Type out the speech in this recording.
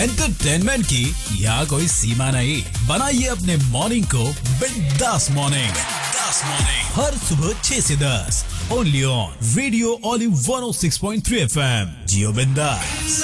Entertainment की यहाँ कोई सीमा नहीं। बनाइए अपने मॉर्निंग को बिंदास मॉर्निंग। हर सुबह 6 से 10 only on radio Oli 106.3 FM। जियो बिंदास।